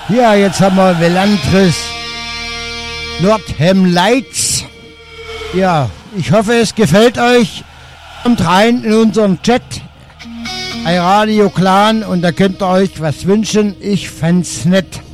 Ja, jetzt haben wir Velantris Nordham Lights. Ja, ich hoffe, es gefällt euch. Kommt rein in unseren Chat, iRadio Clan, und da könnt ihr euch was wünschen. Ich fänd's nett.